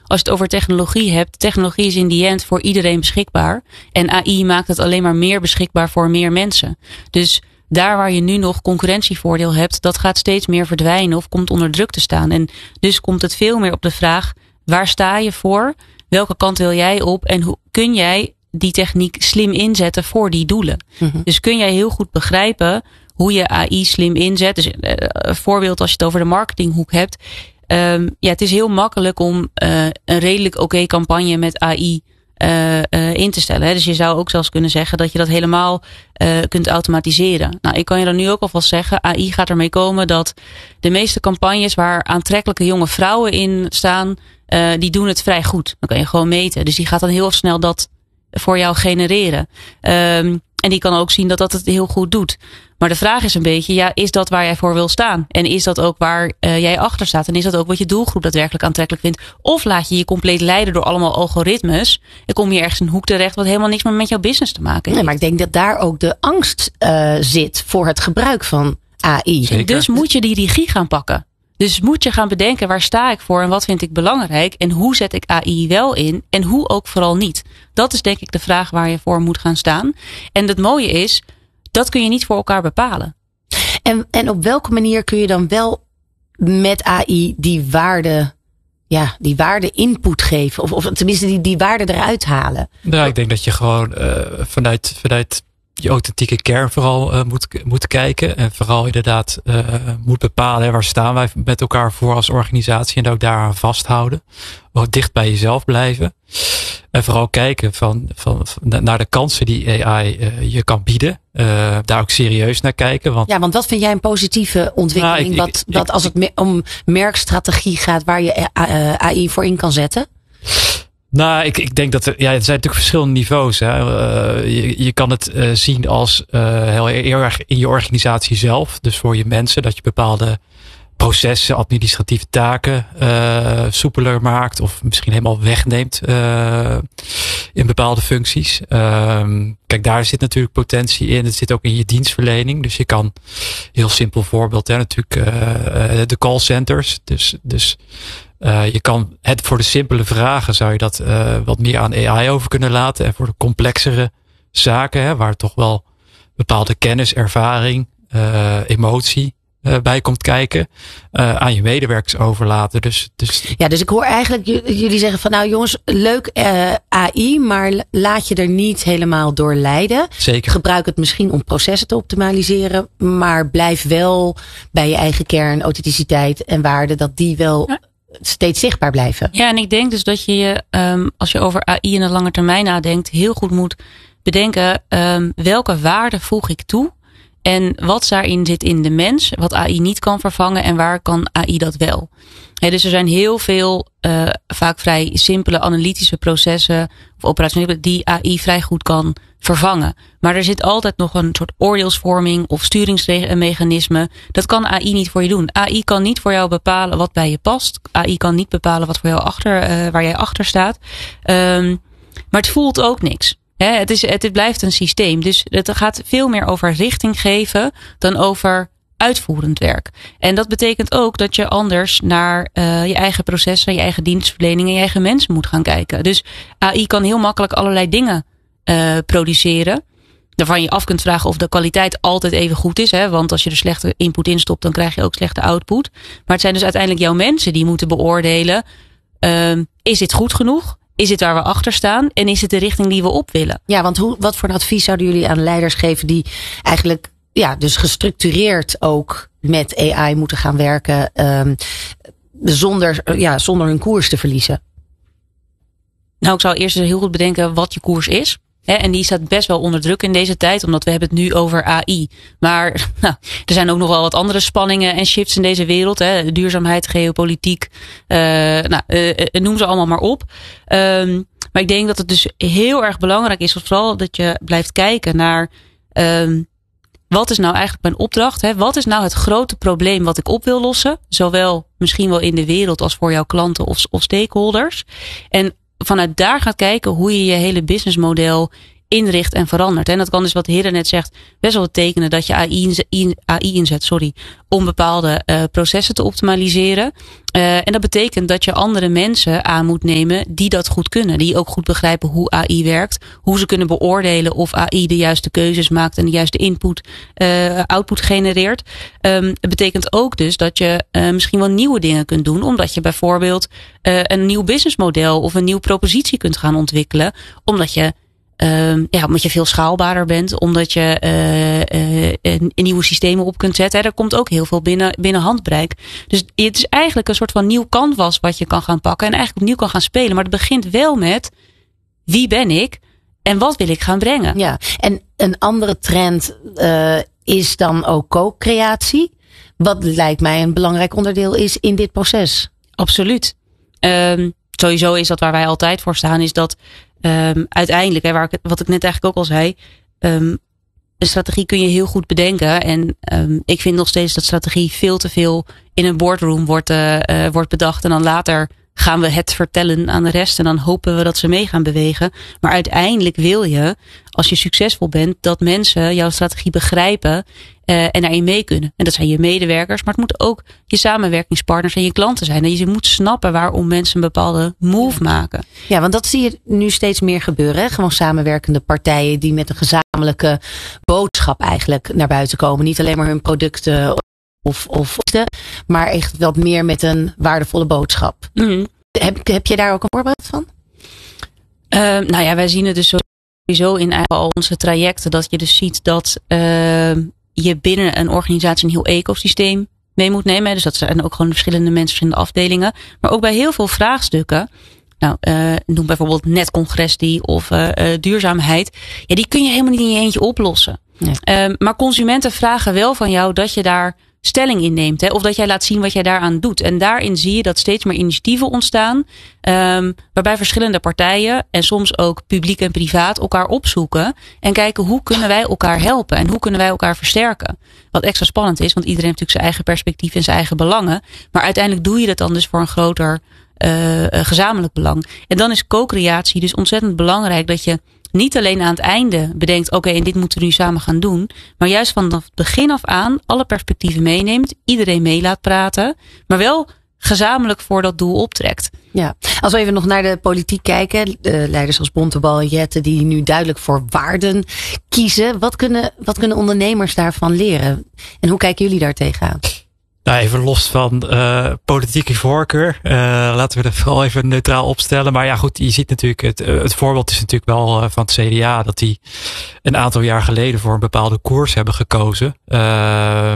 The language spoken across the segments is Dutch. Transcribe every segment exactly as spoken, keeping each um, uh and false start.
als je het over technologie hebt, technologie is in die end voor iedereen beschikbaar. En A I maakt het alleen maar meer beschikbaar voor meer mensen. Dus daar waar je nu nog concurrentievoordeel hebt, dat gaat steeds meer verdwijnen of komt onder druk te staan. En dus komt het veel meer op de vraag, waar sta je voor? Welke kant wil jij op? En hoe kun jij die techniek slim inzetten voor die doelen? Mm-hmm. Dus kun jij heel goed begrijpen hoe je A I slim inzet. Dus uh, een voorbeeld als je het over de marketinghoek hebt. Um, ja, het is heel makkelijk om uh, een redelijk oké okay campagne met A I uh, uh, in te stellen. Hè. Dus je zou ook zelfs kunnen zeggen dat je dat helemaal uh, kunt automatiseren. Nou, ik kan je dan nu ook alvast zeggen, A I gaat ermee komen dat de meeste campagnes waar aantrekkelijke jonge vrouwen in staan, uh, die doen het vrij goed. Dan kan je gewoon meten. Dus die gaat dan heel snel dat voor jou genereren. Um, en die kan ook zien dat dat het heel goed doet. Maar de vraag is een beetje, ja, is dat waar jij voor wil staan? En is dat ook waar uh, jij achter staat? En is dat ook wat je doelgroep daadwerkelijk aantrekkelijk vindt? Of laat je je compleet leiden door allemaal algoritmes en kom je ergens in een hoek terecht wat helemaal niks meer met jouw business te maken heeft? Nee, maar ik denk dat daar ook de angst uh, zit voor het gebruik van A I. Zeker. Dus moet je die regie gaan pakken. Dus moet je gaan bedenken, waar sta ik voor en wat vind ik belangrijk? En hoe zet ik A I wel in en hoe ook vooral niet? Dat is denk ik de vraag waar je voor moet gaan staan. En het mooie is, dat kun je niet voor elkaar bepalen. En, en op welke manier kun je dan wel met A I die waarde, ja, die waarde input geven? Of, of tenminste die, die waarde eruit halen? Nou, ik denk dat je gewoon uh, vanuit, vanuit je authentieke kern vooral uh, moet, moet kijken. En vooral inderdaad uh, moet bepalen, hè, waar staan wij met elkaar voor als organisatie. En ook daaraan vasthouden. Ook dicht bij jezelf blijven. En vooral kijken van, van, van naar de kansen die A I uh, je kan bieden. Uh, daar ook serieus naar kijken. Want, ja, want wat vind jij een positieve ontwikkeling? Nou, ik, wat, ik, wat als het me, om merkstrategie gaat waar je A I voor in kan zetten? Nou, ik, ik denk dat er, ja, er zijn natuurlijk verschillende niveaus. Hè. Uh, je, je kan het uh, zien als uh, heel, heel erg in je organisatie zelf. Dus voor je mensen, dat je bepaalde processen, administratieve taken uh, soepeler maakt. Of misschien helemaal wegneemt uh, in bepaalde functies. Um, kijk, daar zit natuurlijk potentie in. Het zit ook in je dienstverlening. Dus je kan, heel simpel voorbeeld, hè, natuurlijk uh, de callcenters. Dus, dus Uh, je kan het voor de simpele vragen zou je dat uh, wat meer aan A I over kunnen laten. En voor de complexere zaken, hè, waar toch wel bepaalde kennis, ervaring, uh, emotie uh, bij komt kijken, uh, aan je medewerkers overlaten. Dus, dus ja, dus ik hoor eigenlijk j- jullie zeggen van nou jongens, leuk uh, A I, maar laat je er niet helemaal door leiden. Zeker. Gebruik het misschien om processen te optimaliseren, maar blijf wel bij je eigen kern, authenticiteit en waarde, dat die wel ja. steeds zichtbaar blijven. Ja, en ik denk dus dat je je, um, als je over A I in de lange termijn nadenkt, heel goed moet bedenken, um, welke waarde voeg ik toe en wat daarin zit in de mens, wat A I niet kan vervangen en waar kan A I dat wel. He, dus er zijn heel veel, uh, vaak vrij simpele analytische processen of operationele die A I vrij goed kan vervangen. Maar er zit altijd nog een soort oordeelsvorming of sturingsmechanisme. Dat kan A I niet voor je doen. A I kan niet voor jou bepalen wat bij je past. A I kan niet bepalen wat voor jou achter, uh, waar jij achter staat. Um, maar het voelt ook niks. He, het, is, het, het blijft een systeem. Dus het gaat veel meer over richting geven dan over uitvoerend werk. En dat betekent ook dat je anders naar uh, je eigen processen, je eigen dienstverlening en je eigen mensen moet gaan kijken. Dus A I kan heel makkelijk allerlei dingen uh, produceren. Waarvan je af kunt vragen of de kwaliteit altijd even goed is. Hè? Want als je er slechte input in stopt, dan krijg je ook slechte output. Maar het zijn dus uiteindelijk jouw mensen die moeten beoordelen. Uh, is dit goed genoeg? Is dit waar we achter staan? En is het de richting die we op willen? Ja, want hoe, wat voor een advies zouden jullie aan leiders geven die eigenlijk ja, dus gestructureerd ook met A I moeten gaan werken, um, zonder, ja, zonder hun koers te verliezen? Nou, ik zou eerst heel goed bedenken wat je koers is. He, en die staat best wel onder druk in deze tijd, omdat we hebben het nu over A I. Maar nou, er zijn ook nog wel wat andere spanningen en shifts in deze wereld. Hè. Duurzaamheid, geopolitiek, uh, nou, uh, noem ze allemaal maar op. Um, maar ik denk dat het dus heel erg belangrijk is, vooral dat je blijft kijken naar um, wat is nou eigenlijk mijn opdracht? Hè? Wat is nou het grote probleem wat ik op wil lossen? Zowel misschien wel in de wereld als voor jouw klanten of, of stakeholders. En vanuit daar gaat kijken hoe je je hele businessmodel inricht en verandert. En dat kan dus, wat Hidde net zegt, best wel betekenen dat je A I, inzet, A I inzet sorry, om bepaalde uh, processen te optimaliseren. Uh, en dat betekent dat je andere mensen aan moet nemen die dat goed kunnen. Die ook goed begrijpen hoe A I werkt. Hoe ze kunnen beoordelen of A I de juiste keuzes maakt en de juiste input, uh, output genereert. Um, het betekent ook dus dat je uh, misschien wel nieuwe dingen kunt doen. Omdat je bijvoorbeeld uh, een nieuw businessmodel of een nieuwe propositie kunt gaan ontwikkelen. Omdat je Um, ja, omdat je veel schaalbaarder bent, omdat je uh, uh, een, een nieuwe systemen op kunt zetten. Er komt ook heel veel binnen, binnen handbereik. Dus het is eigenlijk een soort van nieuw canvas wat je kan gaan pakken en eigenlijk opnieuw kan gaan spelen. Maar het begint wel met wie ben ik en wat wil ik gaan brengen. Ja, en een andere trend uh, is dan ook co-creatie. Wat lijkt mij een belangrijk onderdeel is in dit proces. Absoluut. Um, sowieso is dat waar wij altijd voor staan, is dat Um, uiteindelijk, hè, waar ik, wat ik net eigenlijk ook al zei, um, een strategie kun je heel goed bedenken. En um, ik vind nog steeds dat strategie veel te veel in een boardroom wordt, uh, uh, wordt bedacht. En dan later gaan we het vertellen aan de rest. En dan hopen we dat ze mee gaan bewegen. Maar uiteindelijk wil je, als je succesvol bent, dat mensen jouw strategie begrijpen uh, en daarin mee kunnen. En dat zijn je medewerkers, maar het moet ook je samenwerkingspartners en je klanten zijn. En je moet snappen waarom mensen een bepaalde move maken. Ja, want dat zie je nu steeds meer gebeuren. Hè? Gewoon samenwerkende partijen die met een gezamenlijke boodschap eigenlijk naar buiten komen. Niet alleen maar hun producten of, of maar echt wat meer met een waardevolle boodschap. Mm-hmm. Heb, heb je daar ook een voorbeeld van? Uh, nou ja, wij zien het dus sowieso in al onze trajecten dat je dus ziet dat uh, je binnen een organisatie een heel ecosysteem mee moet nemen. Dus dat zijn ook gewoon verschillende mensen, verschillende afdelingen. Maar ook bij heel veel vraagstukken. Nou, uh, noem bijvoorbeeld netcongressie of uh, uh, duurzaamheid. Ja, die kun je helemaal niet in je eentje oplossen. Ja. Uh, maar consumenten vragen wel van jou dat je daar stelling in neemt. Hè, of dat jij laat zien wat jij daaraan doet. En daarin zie je dat steeds meer initiatieven ontstaan. Um, waarbij verschillende partijen en soms ook publiek en privaat elkaar opzoeken. En kijken hoe kunnen wij elkaar helpen. En hoe kunnen wij elkaar versterken. Wat extra spannend is. Want iedereen heeft natuurlijk zijn eigen perspectief en zijn eigen belangen. Maar uiteindelijk doe je dat dan dus voor een groter uh, gezamenlijk belang. En dan is co-creatie dus ontzettend belangrijk. Dat je niet alleen aan het einde bedenkt, oké, okay, en dit moeten we nu samen gaan doen. Maar juist van het begin af aan alle perspectieven meeneemt. Iedereen mee laat praten. Maar wel gezamenlijk voor dat doel optrekt. Ja, als we even nog naar de politiek kijken. De leiders als Bontebal en Jette die nu duidelijk voor waarden kiezen. Wat kunnen, wat kunnen ondernemers daarvan leren? En hoe kijken jullie daar tegenaan? Nou, even los van uh, politieke voorkeur. Uh, laten we er vooral even neutraal opstellen. Maar ja, goed, je ziet natuurlijk, het, het voorbeeld is natuurlijk wel uh, van het C D A. Dat die een aantal jaar geleden voor een bepaalde koers hebben gekozen. Uh,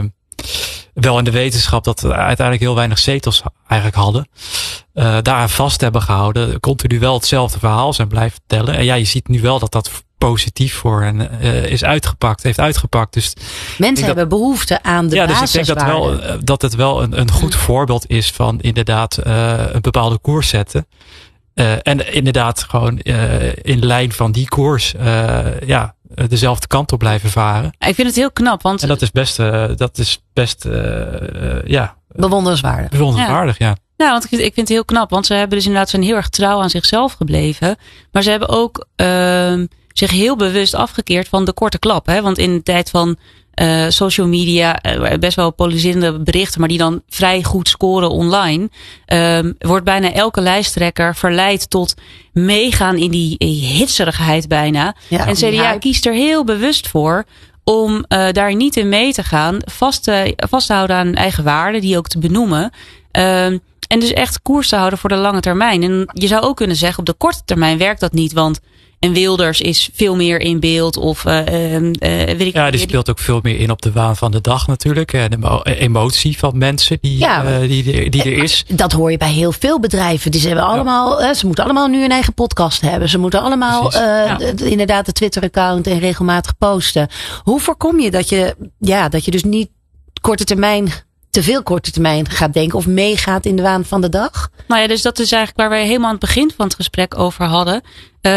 wel in de wetenschap dat we uiteindelijk heel weinig zetels eigenlijk hadden. Uh, daaraan vast hebben gehouden. Continu wel hetzelfde verhaal zijn blijven vertellen. En ja, je ziet nu wel dat dat positief voor hen uh, is uitgepakt, heeft uitgepakt. Dus mensen hebben dat, behoefte aan de ja, basiswaarden. Dus ik denk dat, wel, dat het wel een, een goed voorbeeld is van inderdaad uh, een bepaalde koers zetten. Uh, en inderdaad gewoon uh, in lijn van die koers uh, ja, dezelfde kant op blijven varen. Ik vind het heel knap. Want en dat is best, uh, dat is best uh, uh, ja, bewonderenswaardig. Bewonderenswaardig, ja. ja. Nou, want ik vind, ik vind het heel knap. Want ze hebben dus inderdaad zijn heel erg trouw aan zichzelf gebleven. Maar ze hebben ook uh, zich heel bewust afgekeerd van de korte klap. Hè? Want in de tijd van uh, social media, uh, best wel polariserende berichten, maar die dan vrij goed scoren online, uh, wordt bijna elke lijsttrekker verleid tot meegaan in die hitserigheid bijna. Ja, en C D A kiest er heel bewust voor om uh, daar niet in mee te gaan, vast te, vast te houden aan eigen waarden, die ook te benoemen. Uh, en dus echt koers te houden voor de lange termijn. En je zou ook kunnen zeggen, op de korte termijn werkt dat niet, want en Wilders is veel meer in beeld. Of, uh, uh, weet ik ja, die speelt ook veel meer in op de waan van de dag natuurlijk. En de emotie van mensen die, ja, uh, die, die, die er is. Dat hoor je bij heel veel bedrijven. Die ze, hebben allemaal, ja. uh, ze moeten allemaal nu een eigen podcast hebben. Ze moeten allemaal uh, ja. d- inderdaad de Twitter-account en regelmatig posten. Hoe voorkom je dat je, ja, dat je dus niet korte termijn, te veel korte termijn gaat denken of meegaat in de waan van de dag? Nou ja, dus dat is eigenlijk waar wij helemaal aan het begin van het gesprek over hadden. Um,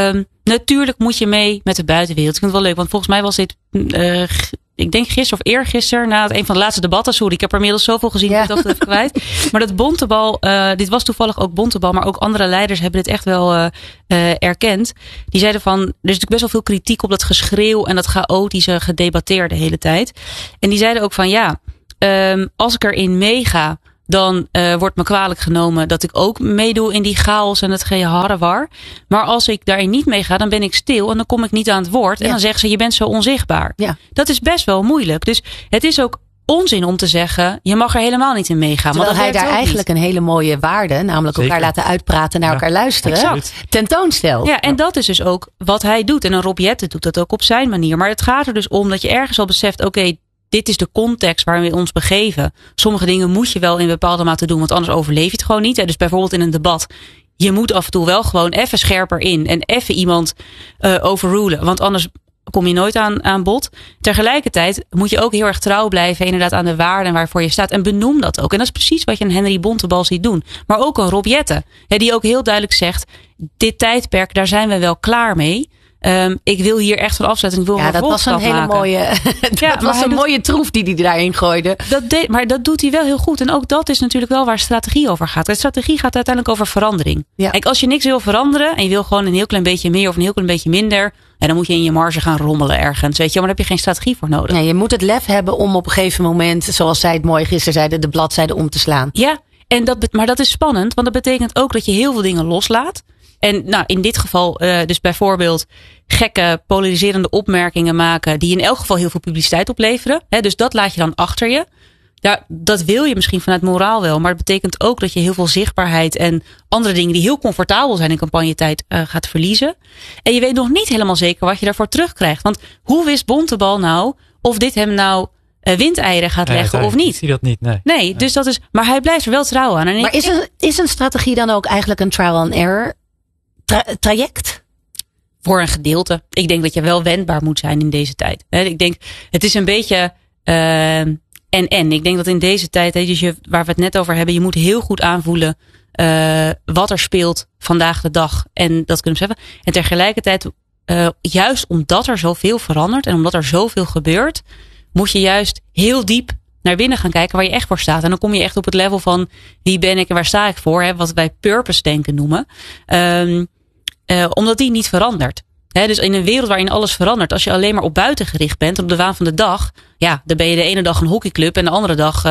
natuurlijk moet je mee met de buitenwereld. Ik vind het wel leuk, want volgens mij was dit, uh, ik denk gisteren of eergisteren, na het een van de laatste debatten. Sorry, ik heb er inmiddels zoveel gezien, ja. Ik dacht het even kwijt. Maar dat Bontebal, uh, dit was toevallig ook Bontebal, maar ook andere leiders hebben dit echt wel uh, uh, erkend. Die zeiden van, er is natuurlijk best wel veel kritiek op dat geschreeuw en dat chaotische gedebatteer de hele tijd. En die zeiden ook van, ja, um, als ik erin meega, dan uh, wordt me kwalijk genomen dat ik ook meedoe in die chaos en het geharrewar. Maar als ik daarin niet meega, dan ben ik stil en dan kom ik niet aan het woord. En ja. dan zeggen ze, je bent zo onzichtbaar. Ja. Dat is best wel moeilijk. Dus het is ook onzin om te zeggen, je mag er helemaal niet in meegaan. Terwijl want hij daar eigenlijk niet. Een hele mooie waarde, namelijk Zeker. elkaar laten uitpraten, naar ja. elkaar luisteren, exact. tentoonstelt. Ja, en ja. dat is dus ook wat hij doet. En een Rob Jetten doet dat ook op zijn manier. Maar het gaat er dus om dat je ergens al beseft, oké, okay, dit is de context waarin we ons begeven. Sommige dingen moet je wel in bepaalde mate doen, want anders overleef je het gewoon niet. Dus bijvoorbeeld in een debat. Je moet af en toe wel gewoon even scherper in en even iemand uh, overrulen. Want anders kom je nooit aan, aan bod. Tegelijkertijd moet je ook heel erg trouw blijven inderdaad aan de waarden waarvoor je staat. En benoem dat ook. En dat is precies wat je een Henry Bontebal ziet doen. Maar ook een Rob Jetten. Hè, die ook heel duidelijk zegt, dit tijdperk, daar zijn we wel klaar mee. Um, ik wil hier echt van afzetten. Ik wil ja, dat was een hele maken. mooie, dat ja, was een doet, mooie troef die hij daarin gooide. Dat deed, maar dat doet hij wel heel goed. En ook dat is natuurlijk wel waar strategie over gaat. De strategie gaat uiteindelijk over verandering. Ja. Kijk, als je niks wil veranderen en je wil gewoon een heel klein beetje meer of een heel klein beetje minder, en dan moet je in je marge gaan rommelen ergens. Weet je, maar daar heb je geen strategie voor nodig. Nee, je moet het lef hebben om op een gegeven moment, zoals zij het mooi gisteren zeiden, de bladzijde om te slaan. Ja, en dat, maar dat is spannend, want dat betekent ook dat je heel veel dingen loslaat. En nou, in dit geval uh, dus bijvoorbeeld gekke polariserende opmerkingen maken die in elk geval heel veel publiciteit opleveren. He, dus dat laat je dan achter je. Ja, dat wil je misschien vanuit moraal wel, maar het betekent ook dat je heel veel zichtbaarheid en andere dingen die heel comfortabel zijn in campagnetijd uh, gaat verliezen. En je weet nog niet helemaal zeker wat je daarvoor terugkrijgt. Want hoe wist Bontebal nou of dit hem nou uh, windeieren gaat nee, leggen of niet? Ik zie dat niet, nee. Nee, nee, dus dat is, maar hij blijft er wel trouw aan. En maar ik, is, een, is een strategie dan ook eigenlijk een trial and error tra- traject? Voor een gedeelte. Ik denk dat je wel wendbaar moet zijn in deze tijd. Ik denk, het is een beetje uh, en en. Ik denk dat in deze tijd, dus je, waar we het net over hebben, je moet heel goed aanvoelen uh, wat er speelt vandaag de dag. En dat kunnen we zeggen. En tegelijkertijd, uh, juist omdat er zoveel verandert en omdat er zoveel gebeurt, moet je juist heel diep naar binnen gaan kijken waar je echt voor staat. En dan kom je echt op het level van wie ben ik en waar sta ik voor. Hè, wat wij purpose denken noemen. Um, Uh, omdat die niet verandert. He, dus in een wereld waarin alles verandert. Als je alleen maar op buiten gericht bent. Op de waan van de dag. Ja, dan ben je de ene dag een hockeyclub. En de andere dag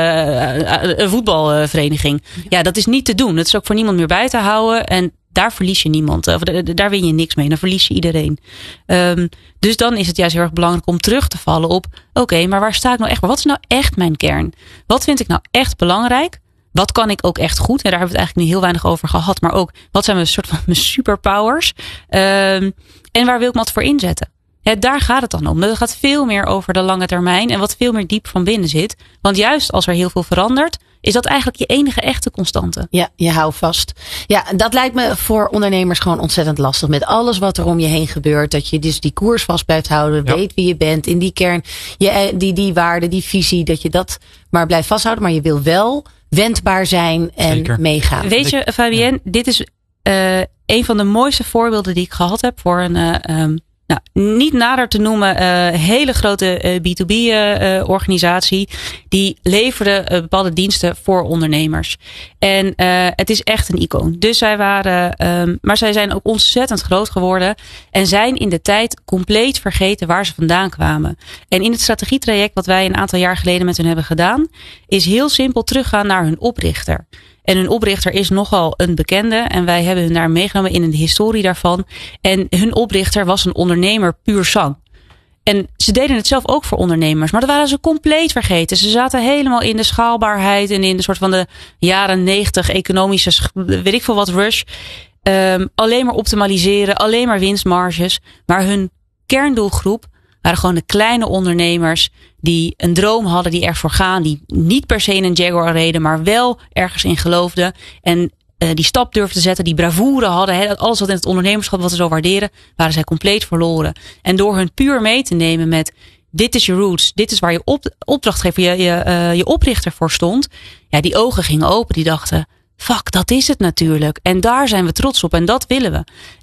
uh, een voetbalvereniging. Ja, dat is niet te doen. Dat is ook voor niemand meer bij te houden. En daar verlies je niemand. Of daar win je niks mee. Dan verlies je iedereen. Um, dus dan is het juist heel erg belangrijk om terug te vallen op. Oké, okay, maar waar sta ik nou echt? Wat is nou echt mijn kern? Wat vind ik nou echt belangrijk? Wat kan ik ook echt goed? En daar hebben we het eigenlijk nu heel weinig over gehad. Maar ook, wat zijn mijn soort van mijn superpowers? Um, en waar wil ik me wat voor inzetten? Ja, daar gaat het dan om. Het gaat veel meer over de lange termijn. En wat veel meer diep van binnen zit. Want juist als er heel veel verandert, is dat eigenlijk je enige echte constante. Ja, je houdt vast. Ja, dat lijkt me voor ondernemers gewoon ontzettend lastig. Met alles wat er om je heen gebeurt. Dat je dus die koers vast blijft houden. Ja. Weet wie je bent. In die kern, je, die, die waarde, die visie. Dat je dat maar blijft vasthouden. Maar je wil wel wendbaar zijn en Zeker. meegaan. Weet je, Fabienne, ja. dit is uh, een van de mooiste voorbeelden die ik gehad heb voor een, uh, um, nou, niet nader te noemen, uh, hele grote uh, B twee B uh, organisatie. Die leverde uh, bepaalde diensten voor ondernemers. En uh, het is echt een icoon. Dus zij waren, um, maar zij zijn ook ontzettend groot geworden. En zijn in de tijd compleet vergeten waar ze vandaan kwamen. En in het strategietraject wat wij een aantal jaar geleden met hun hebben gedaan, is heel simpel teruggaan naar hun oprichter. En hun oprichter is nogal een bekende. En wij hebben hun daar meegenomen in de historie daarvan. En hun oprichter was een ondernemer puur sang. En ze deden het zelf ook voor ondernemers. Maar dat waren ze compleet vergeten. Ze zaten helemaal in de schaalbaarheid. En in de soort van de jaren negentig economische, weet ik veel wat, rush. Um, alleen maar optimaliseren. Alleen maar winstmarges. Maar hun kerndoelgroep waren gewoon de kleine ondernemers die een droom hadden, die ergens voor gaan, die niet per se in een Jaguar reden, maar wel ergens in geloofden en uh, die stap durfden te zetten, die bravoure hadden, he, alles wat in het ondernemerschap wat ze zo waarderen, waren zij compleet verloren. En door hun puur mee te nemen met dit is je roots, dit is waar je op, opdrachtgever, je, je, uh, je oprichter voor stond, ja, die ogen gingen open, die dachten, fuck, dat is het natuurlijk. En daar zijn we trots op en dat willen we. En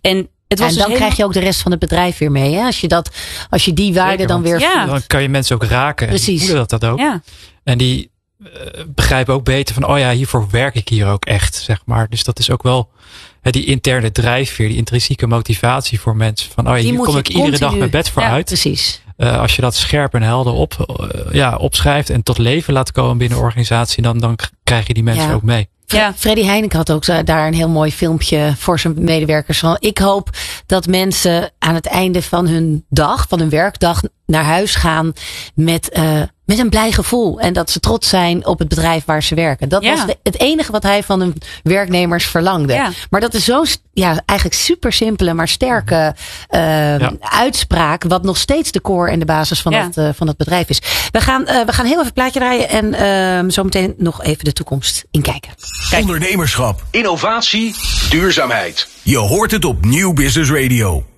Het was en dus dan helemaal... krijg je ook de rest van het bedrijf weer mee. Hè? Als je dat, als je die waarde Zeker, dan weer. Ja. Dan kan je mensen ook raken. Precies. En die voelen dat, dat ook. Ja. En die uh, begrijpen ook beter van, oh ja, hiervoor werk ik hier ook echt, zeg maar. Dus dat is ook wel uh, die interne drijfveer, die intrinsieke motivatie voor mensen. Van, oh ja, Die hier moet kom je ik iedere continu- dag mijn bed voor Ja, uit. Precies. Uh, als je dat scherp en helder op, uh, ja, opschrijft en tot leven laat komen binnen een organisatie, dan, dan krijg je die mensen Ja. ook mee. Ja. Freddy Heineken had ook daar een heel mooi filmpje voor zijn medewerkers van. Ik hoop dat mensen aan het einde van hun dag, van hun werkdag, naar huis gaan met, uh, met een blij gevoel. En dat ze trots zijn op het bedrijf waar ze werken. Dat Ja. was de, het enige wat hij van hun werknemers verlangde. Ja. Maar dat is zo'n, ja, eigenlijk super simpele, maar sterke uh, Ja. uitspraak. Wat nog steeds de core en de basis van, Ja. dat, uh, van dat bedrijf is. We gaan, uh, we gaan heel even een plaatje draaien en uh, zometeen nog even de toekomst inkijken. Kijk. Ondernemerschap, innovatie, duurzaamheid. Je hoort het op Nieuw Business Radio.